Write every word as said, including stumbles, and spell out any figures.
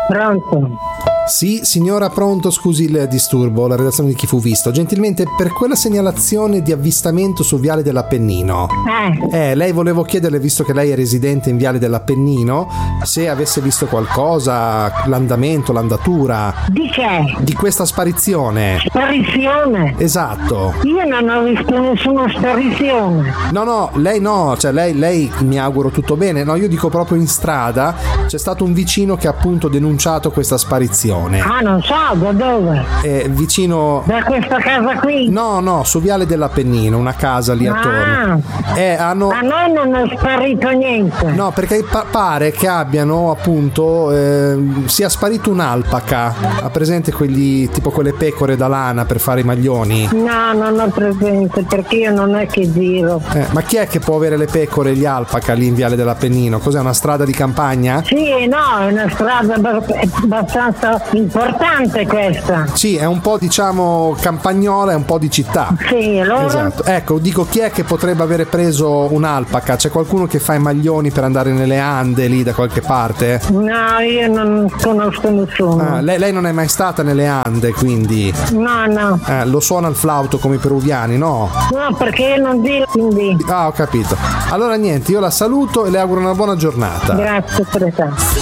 Pronto? Sì, signora, pronto, scusi il disturbo, la redazione di Chi fu visto. Gentilmente, per quella segnalazione di avvistamento su Viale dell'Appennino. Eh. Eh, lei volevo chiederle, visto che lei è residente in Viale dell'Appennino, se avesse visto qualcosa, l'andamento, l'andatura. Di che? Di questa sparizione. Sparizione? Esatto. Io non ho visto nessuna sparizione. No, no, lei no, cioè lei, lei mi auguro tutto bene. No, io dico proprio in strada c'è stato un vicino che ha appunto denunciato questa sparizione. Ah, non so, da dove? Eh, vicino... Da questa casa qui? No, no, su Viale dell'Appennino, una casa lì attorno. Ah, Eh, hanno... a noi non è sparito niente. No, perché pa- pare che abbiano appunto eh, sia sparito un'alpaca. Ha presente quelli tipo quelle pecore da lana per fare i maglioni? No, non ho presente, perché io non è che giro. Eh, ma chi è che può avere le pecore e gli alpaca lì in Viale dell'Appennino? Cos'è, una strada di campagna? Sì, no, è una strada abbastanza importante questa. Sì, è un po' diciamo campagnola e un po' di città. Sì, allora? Esatto. Ecco, dico, chi è che potrebbe avere preso un'alpaca? C'è qualcuno che fa i maglioni per andare nelle Ande lì da qualche parte? No, io non conosco nessuno. Ah, lei, lei non è mai stata nelle Ande, quindi? No, no. Eh, lo suona il flauto come i peruviani, no? No, perché io non dico, quindi. Ah, ho capito. Allora niente, io la saluto e le auguro una buona giornata. Grazie per te.